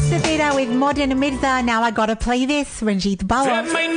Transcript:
Safira with Modern Mirza. Now I gotta play this. Ranjit Bala.